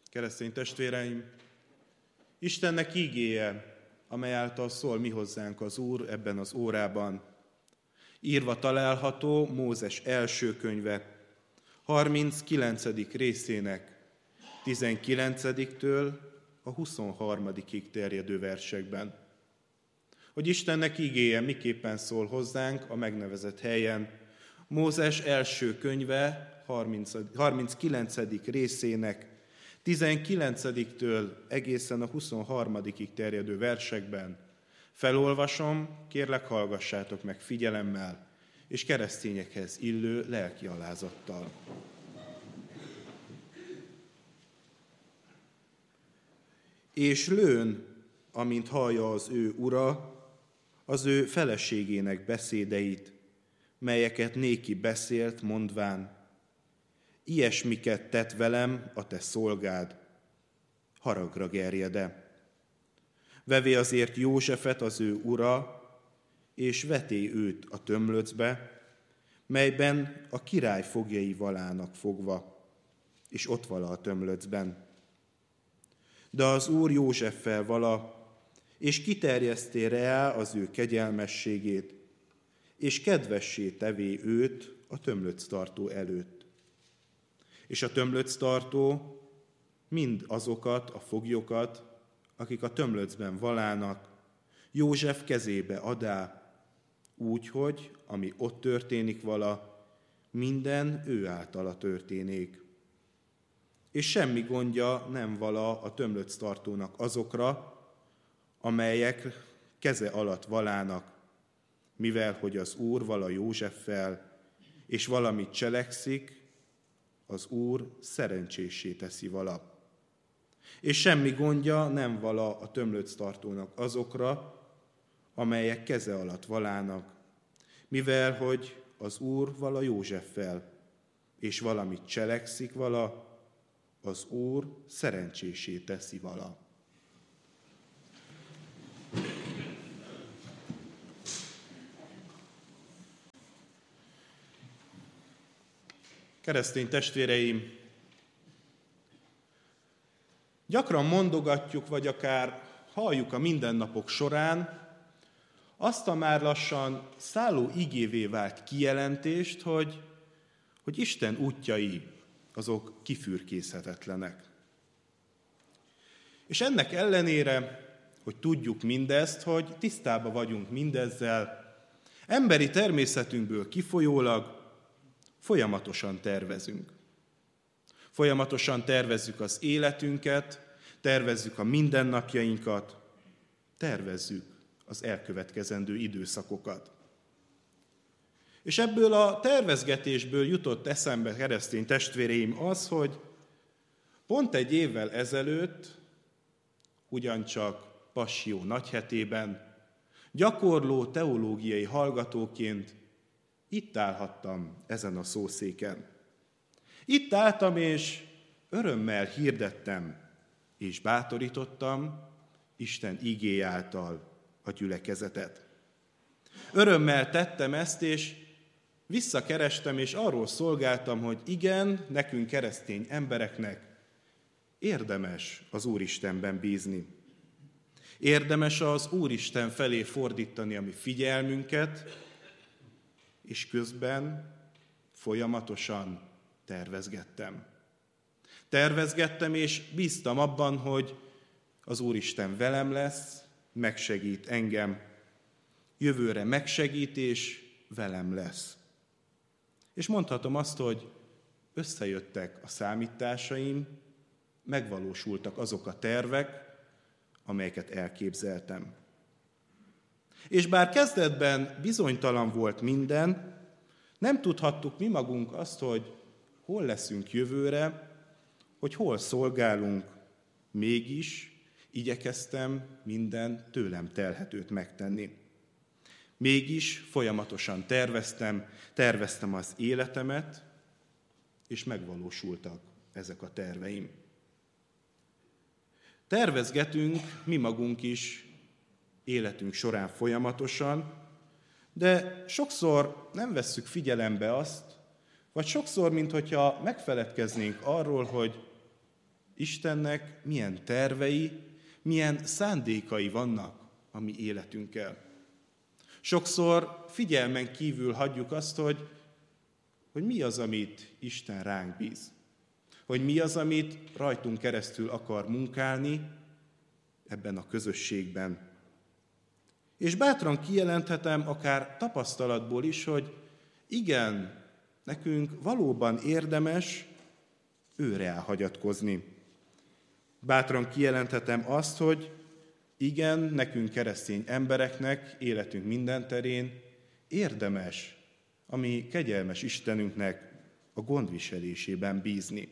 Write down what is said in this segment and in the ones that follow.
Keresztény testvéreim, Istennek ígéje, amely által szól mi hozzánk az Úr ebben az órában. Írva található Mózes első könyve, 39. részének 19-től a 23-ig terjedő versekben. Hogy Istennek ígéje miképpen szól hozzánk a megnevezett helyen. Mózes első könyve 39. részének 19-től egészen a 23-ig terjedő versekben. Felolvasom, kérlek hallgassátok meg figyelemmel, és keresztényekhez illő lelki alázattal. És lőn, amint hallja az ő ura, az ő feleségének beszédeit, melyeket néki beszélt, mondván, ilyesmiket tett velem a te szolgád, haragra gerjed-e. Vevé azért Józsefet az ő ura, és veté őt a tömlöcbe, melyben a király fogjai valának fogva, és ott vala a tömlöcben. De az Úr Józseffel vala, és kiterjeszté rá az ő kegyelmességét, és kedvessé tevé őt a tömlöctartó előtt. És a tömlöctartó mind azokat a foglyokat, akik a tömlöcben valának, József kezébe adá, úgyhogy, ami ott történik vala, minden ő általa történik. És semmi gondja nem vala a tömlöctartónak azokra, amelyek keze alatt valának, mivel hogy az Úr vala Józseffel, és valamit cselekszik, az Úr szerencséssé teszi vala. És semmi gondja nem vala a tömlöctartónak azokra, amelyek keze alatt valának, mivel hogy az Úr vala Józseffel, és valamit cselekszik vala, az Úr szerencsésé teszi vala. Keresztény testvéreim, gyakran mondogatjuk, vagy akár halljuk a mindennapok során azt a már lassan szálló igévé vált kijelentést, hogy Isten útjai azok kifürkészhetetlenek. És ennek ellenére, hogy tudjuk mindezt, hogy tisztában vagyunk mindezzel, emberi természetünkből kifolyólag folyamatosan tervezünk. Folyamatosan tervezzük az életünket, tervezzük a mindennapjainkat, tervezzük az elkövetkezendő időszakokat. És ebből a tervezgetésből jutott eszembe, keresztény testvéreim, az, hogy pont egy évvel ezelőtt, ugyancsak Passió nagyhetében, gyakorló teológiai hallgatóként itt állhattam ezen a szószéken. Itt álltam, és örömmel hirdettem, és bátorítottam Isten igéje által a gyülekezetet. Örömmel tettem ezt, és visszakerestem, és arról szolgáltam, hogy igen, nekünk keresztény embereknek érdemes az Úristenben bízni. Érdemes az Úristen felé fordítani a mi figyelmünket, és közben folyamatosan tervezgettem. Tervezgettem, és bíztam abban, hogy az Úristen velem lesz, megsegít engem, jövőre megsegít, és velem lesz. És mondhatom azt, hogy összejöttek a számításaim, megvalósultak azok a tervek, amelyeket elképzeltem. És bár kezdetben bizonytalan volt minden, nem tudhattuk mi magunk azt, hogy hol leszünk jövőre, hogy hol szolgálunk, mégis igyekeztem minden tőlem telhetőt megtenni. Mégis folyamatosan terveztem az életemet, és megvalósultak ezek a terveim. Tervezgetünk mi magunk is életünk során folyamatosan, de sokszor nem vesszük figyelembe azt, vagy sokszor, minthogyha megfeledkeznénk arról, hogy Istennek milyen tervei, milyen szándékai vannak a mi életünkkel. Sokszor figyelmen kívül hagyjuk azt, hogy mi az, amit Isten ránk bíz. Hogy mi az, amit rajtunk keresztül akar munkálni ebben a közösségben. És bátran kijelenthetem, akár tapasztalatból is, hogy igen, nekünk valóban érdemes őre elhagyatkozni. Bátran kijelenthetem azt, hogy igen, nekünk keresztény embereknek, életünk minden terén érdemes a mi kegyelmes Istenünknek a gondviselésében bízni.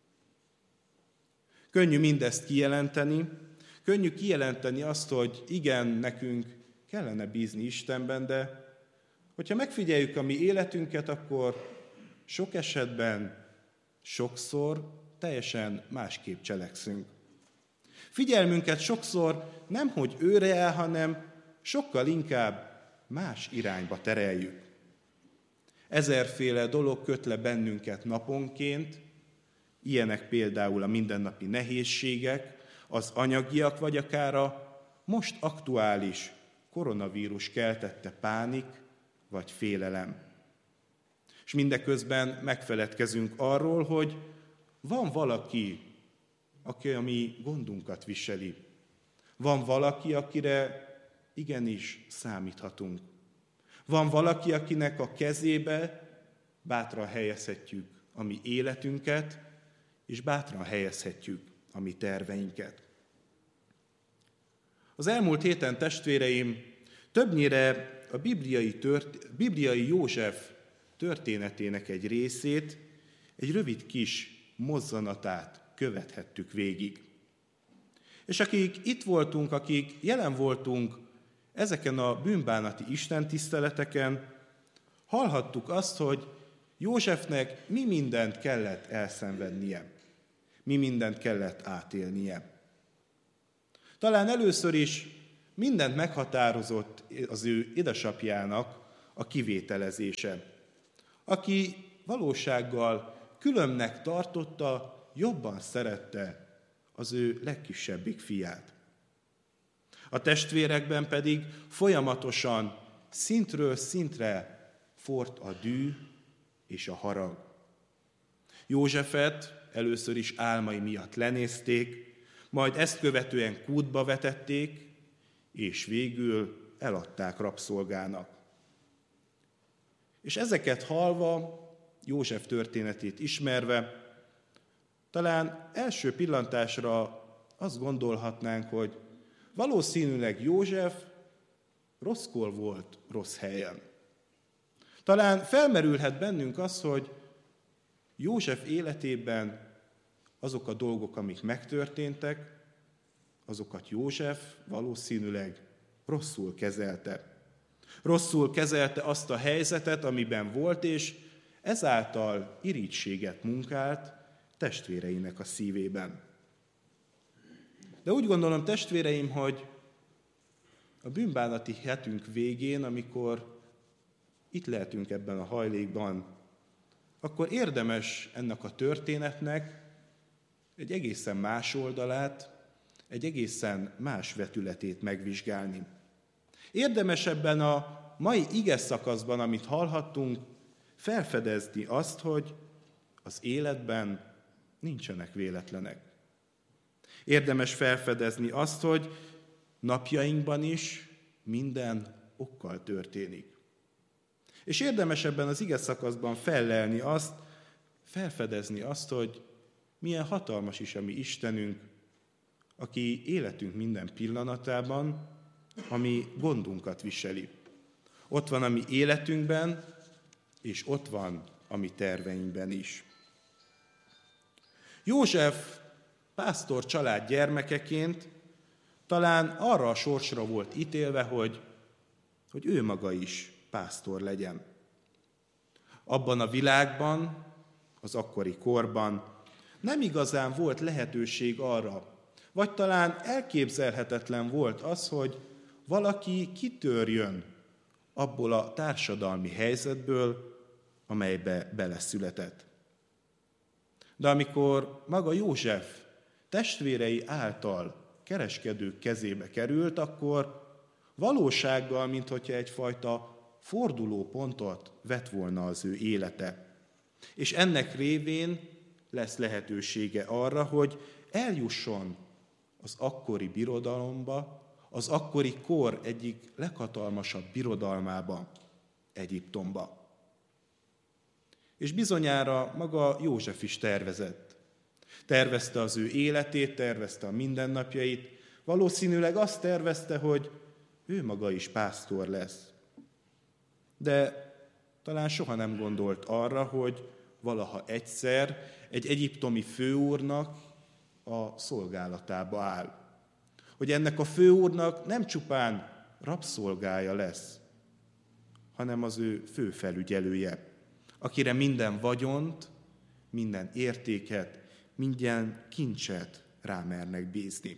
Könnyű mindezt kijelenteni, könnyű kijelenteni azt, hogy igen, nekünk kellene bízni Istenben, de hogyha megfigyeljük a mi életünket, akkor sok esetben, sokszor teljesen másképp cselekszünk. Figyelmünket sokszor nemhogy őre el, hanem sokkal inkább más irányba tereljük. Ezerféle dolog köt le bennünket naponként, ilyenek például a mindennapi nehézségek, az anyagiak, vagy akár a most aktuális koronavírus keltette pánik vagy félelem. És mindeközben megfeledkezünk arról, hogy van valaki, aki a mi gondunkat viseli. Van valaki, akire igenis számíthatunk. Van valaki, akinek a kezébe bátran helyezhetjük a mi életünket, és bátran helyezhetjük a mi terveinket. Az elmúlt héten, testvéreim, többnyire a bibliai József történetének egy részét, egy rövid kis mozzanatát követhettük végig. És akik itt voltunk, akik jelen voltunk ezeken a bűnbánati istentiszteleteken, hallhattuk azt, hogy Józsefnek mi mindent kellett elszenvednie, mi mindent kellett átélnie. Talán először is mindent meghatározott az ő édesapjának a kivételezése, aki valósággal különbnek tartotta, jobban szerette az ő legkisebbik fiát. A testvérekben pedig folyamatosan szintről szintre forrt a dű és a harag. Józsefet először is álmai miatt lenézték, majd ezt követően kútba vetették, és végül eladták rabszolgának. És ezeket hallva, József történetét ismerve, talán első pillantásra azt gondolhatnánk, hogy valószínűleg József rosszkor volt rossz helyen. Talán felmerülhet bennünk az, hogy József életében azok a dolgok, amik megtörténtek, azokat József valószínűleg rosszul kezelte. Rosszul kezelte azt a helyzetet, amiben volt, és ezáltal irítséget munkált testvéreinek a szívében. De úgy gondolom, testvéreim, hogy a bűnbánati hetünk végén, amikor itt lehetünk ebben a hajlékban, akkor érdemes ennek a történetnek egy egészen más oldalát, egy egészen más vetületét megvizsgálni. Érdemes ebben a mai ige szakaszban, amit hallhattunk, felfedezni azt, hogy az életben nincsenek véletlenek. Érdemes felfedezni azt, hogy napjainkban is minden okkal történik. És érdemes ebben az ige szakaszban fellelni azt, felfedezni azt, hogy milyen hatalmas is a mi Istenünk, aki életünk minden pillanatában, ami gondunkat viseli. Ott van a mi életünkben, és ott van a mi terveinkben is. József pásztor család gyermekeként talán arra a sorsra volt ítélve, hogy ő maga is pásztor legyen. Abban a világban, az akkori korban nem igazán volt lehetőség arra, vagy talán elképzelhetetlen volt az, hogy valaki kitörjön abból a társadalmi helyzetből, amelybe beleszületett. De amikor maga József testvérei által kereskedők kezébe került, akkor valósággal, minthogyha egyfajta fordulópontot vett volna az ő élete. És ennek révén lesz lehetősége arra, hogy eljusson az akkori birodalomba, az akkori kor egyik leghatalmasabb birodalmába, Egyiptomba. És bizonyára maga József is tervezett. Tervezte az ő életét, tervezte a mindennapjait, valószínűleg azt tervezte, hogy ő maga is pásztor lesz. De talán soha nem gondolt arra, hogy valaha egyszer egy egyiptomi főúrnak a szolgálatába áll. Hogy ennek a főúrnak nem csupán rabszolgája lesz, hanem az ő főfelügyelője, akire minden vagyont, minden értéket, minden kincset rámernek bízni.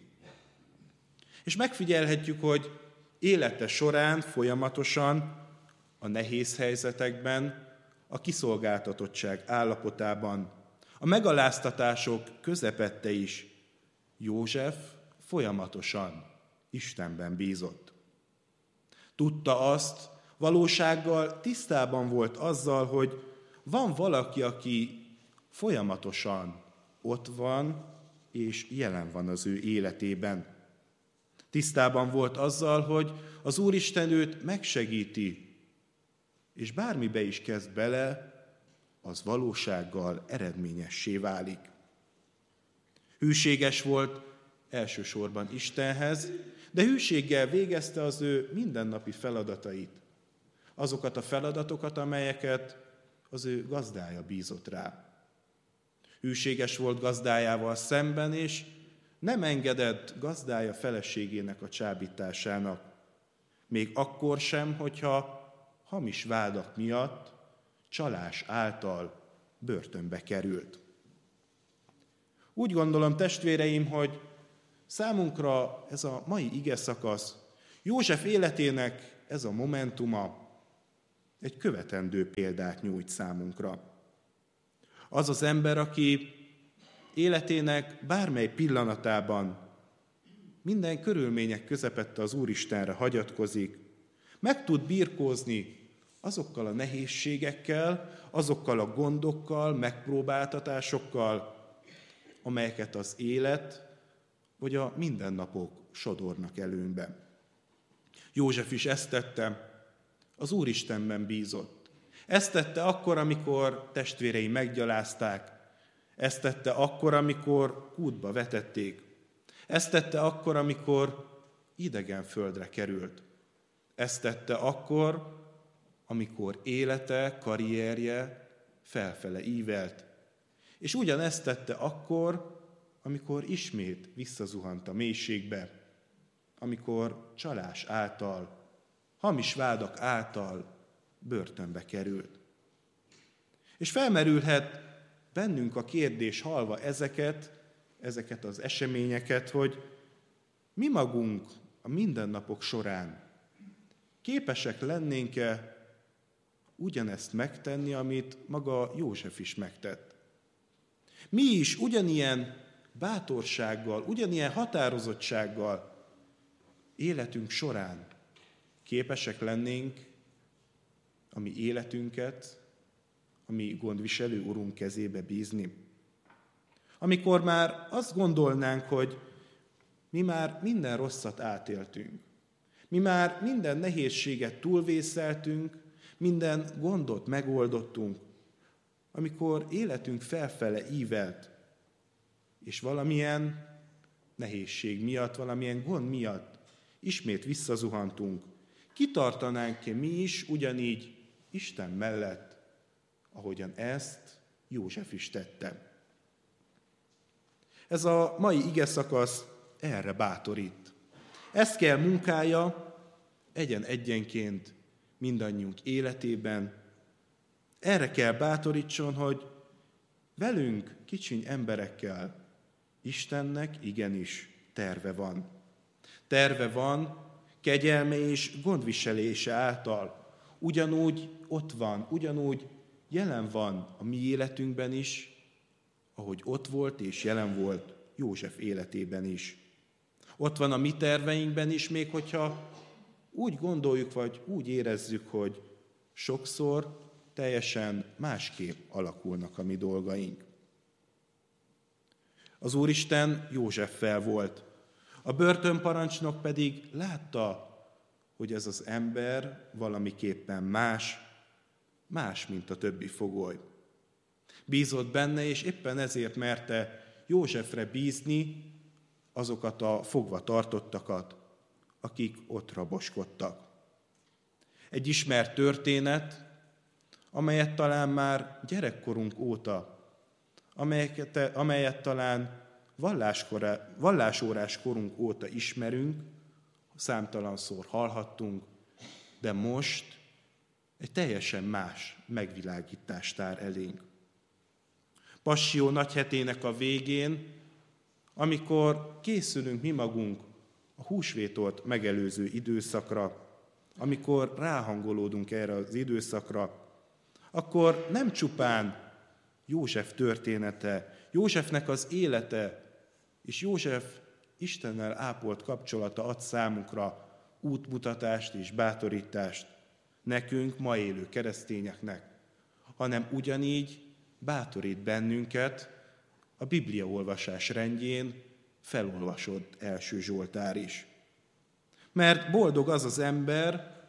És megfigyelhetjük, hogy élete során folyamatosan a nehéz helyzetekben, a kiszolgáltatottság állapotában, a megaláztatások közepette is József folyamatosan Istenben bízott. Tudta azt, valósággal tisztában volt azzal, hogy van valaki, aki folyamatosan ott van és jelen van az ő életében. Tisztában volt azzal, hogy az Úristen őt megsegíti, és bármibe is kezd bele, az valósággal eredményessé válik. Hűséges volt elsősorban Istenhez, de hűséggel végezte az ő mindennapi feladatait. Azokat a feladatokat, amelyeket az ő gazdája bízott rá. Hűséges volt gazdájával szemben, és nem engedett gazdája feleségének a csábításának. Még akkor sem, hogyha hamis vádak miatt, csalás által börtönbe került. Úgy gondolom, testvéreim, hogy számunkra ez a mai igeszakasz, József életének ez a momentuma egy követendő példát nyújt számunkra. Az az ember, aki életének bármely pillanatában minden körülmények közepette az Úristenre hagyatkozik, meg tud birkózni azokkal a nehézségekkel, azokkal a gondokkal, megpróbáltatásokkal, amelyeket az élet vagy a mindennapok sodornak előnybe. József is ezt tette, az Úristenben bízott. Ezt tette akkor, amikor testvérei meggyalázták, ezt tette akkor, amikor kútba vetették, ezt tette akkor, amikor idegen földre került, ezt tette akkor, amikor élete, karrierje felfele ívelt, és ugyanezt tette akkor, amikor ismét visszazuhant a mélységbe, amikor csalás által, hamis vádak által börtönbe került. És felmerülhet bennünk a kérdés, hallva ezeket az eseményeket, hogy mi magunk a mindennapok során képesek lennénk-e ugyanezt megtenni, amit maga József is megtett. Mi is ugyanilyen bátorsággal, ugyanilyen határozottsággal életünk során képesek lennénk a mi életünket, a mi gondviselő Urunk kezébe bízni. Amikor már azt gondolnánk, hogy mi már minden rosszat átéltünk, mi már minden nehézséget túlvészeltünk, minden gondot megoldottunk, amikor életünk felfele ívelt, és valamilyen nehézség miatt, valamilyen gond miatt ismét visszazuhantunk, kitartanánk-e mi is ugyanígy Isten mellett, ahogyan ezt József is tette. Ez a mai igeszakasz erre bátorít. Ezt kell munkálja egyenként mindannyiunk életében. Erre kell bátorítson, hogy velünk, kicsiny emberekkel Istennek igenis terve van. Terve van kegyelme és gondviselése által. Ugyanúgy ott van, ugyanúgy jelen van a mi életünkben is, ahogy ott volt és jelen volt József életében is. Ott van a mi terveinkben is, még hogyha úgy gondoljuk, vagy úgy érezzük, hogy sokszor teljesen másképp alakulnak a mi dolgaink. Az Úristen Józseffel volt. A börtönparancsnok pedig látta, hogy ez az ember valamiképpen más, mint a többi fogoly. Bízott benne, és éppen ezért merte Józsefre bízni azokat a fogva tartottakat, akik ott raboskodtak. Egy ismert történet, amelyet talán már gyerekkorunk óta, amelyet talán vallásórás korunk óta ismerünk, számtalanszor hallhattunk, de most egy teljesen más megvilágítást tár elénk. Passzió nagyhetének a végén, amikor készülünk mi magunk a húsvétot megelőző időszakra, amikor ráhangolódunk erre az időszakra, akkor nem csupán József története, Józsefnek az élete és József Istennel ápolt kapcsolata ad számunkra útmutatást és bátorítást nekünk, ma élő keresztényeknek, hanem ugyanígy bátorít bennünket a bibliaolvasás rendjén felolvasott első Zsoltár is. Mert boldog az az ember,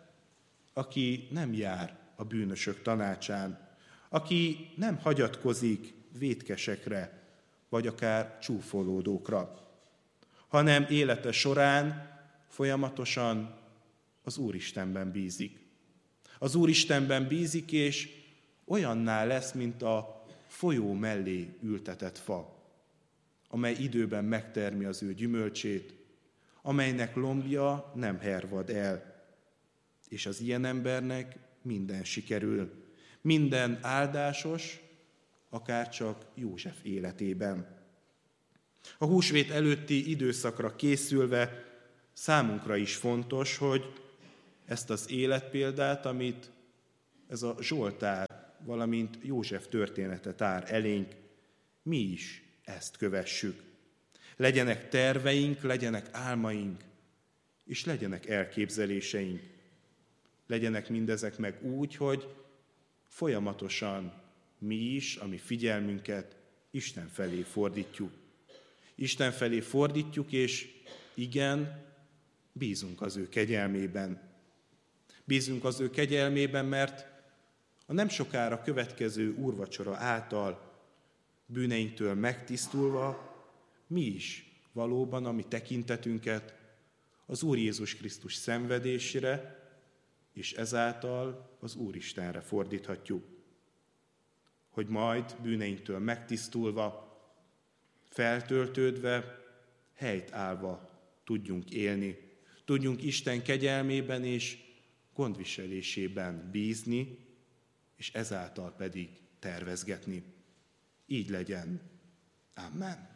aki nem jár a bűnösök tanácsán, aki nem hagyatkozik vétkesekre, vagy akár csúfolódókra, hanem élete során folyamatosan az Úristenben bízik. Az Úristenben bízik, és olyanná lesz, mint a folyó mellé ültetett fa, amely időben megtermi az ő gyümölcsét, amelynek lombja nem hervad el, és az ilyen embernek minden sikerül, minden áldásos, akárcsak József életében. A húsvét előtti időszakra készülve számunkra is fontos, hogy ezt az életpéldát, amit ez a Zsoltár, valamint József története tár elénk, mi is ezt kövessük. Legyenek terveink, legyenek álmaink, és legyenek elképzeléseink. Legyenek mindezek meg úgy, hogy folyamatosan mi is, a mi figyelmünket Isten felé fordítjuk. Isten felé fordítjuk, és igen, bízunk az ő kegyelmében. Bízunk az ő kegyelmében, mert a nem sokára következő úrvacsora által bűneinktől megtisztulva mi is valóban a mi tekintetünket az Úr Jézus Krisztus szenvedésére, és ezáltal az Úristenre fordíthatjuk. Hogy majd bűneinktől megtisztulva, feltöltődve, helyt állva tudjunk élni, tudjunk Isten kegyelmében és gondviselésében bízni, és ezáltal pedig tervezgetni. Így legyen. Amen.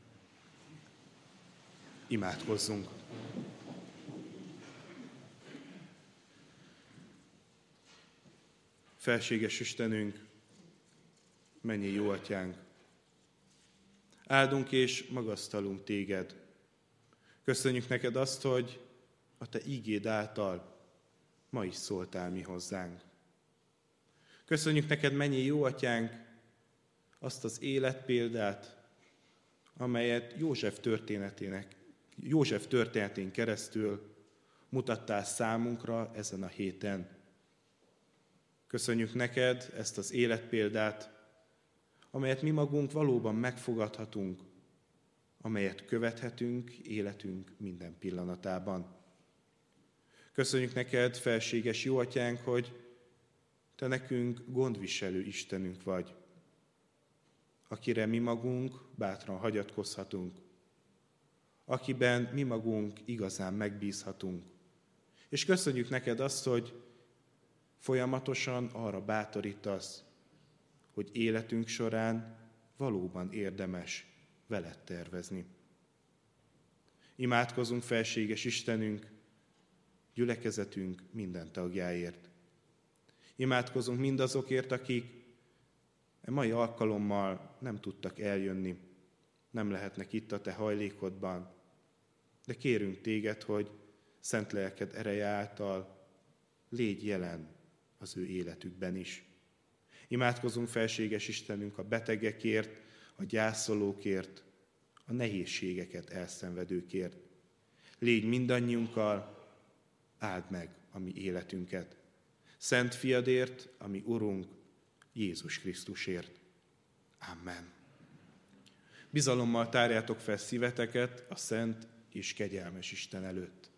Imádkozzunk. Felséges Istenünk, mennyei jó atyánk, áldunk és magasztalunk téged. Köszönjük neked azt, hogy a te ígéd által ma is szóltál mi hozzánk. Köszönjük neked, mennyei jó atyánk, azt az életpéldát, amelyet József történetén keresztül mutattál számunkra ezen a héten. Köszönjük neked ezt az életpéldát, amelyet mi magunk valóban megfogadhatunk, amelyet követhetünk életünk minden pillanatában. Köszönjük neked, felséges jó atyánk, hogy te nekünk gondviselő Istenünk vagy, akire mi magunk bátran hagyatkozhatunk, akiben mi magunk igazán megbízhatunk. És köszönjük neked azt, hogy folyamatosan arra bátorítasz, hogy életünk során valóban érdemes veled tervezni. Imádkozunk, felséges Istenünk, gyülekezetünk minden tagjáért. Imádkozunk mindazokért, akik mai alkalommal nem tudtak eljönni. nem lehetnek itt a te hajlékodban, de kérünk téged, hogy szent lelked ereje által légy jelen az ő életükben is. Imádkozunk, felséges Istenünk, a betegekért, a gyászolókért, a nehézségeket elszenvedőkért. Légy mindannyiunkkal, áld meg a mi életünket. Szent fiadért, a mi Urunk, Jézus Krisztusért. Amen. Bizalommal tárjátok fel szíveteket a szent és kegyelmes Isten előtt.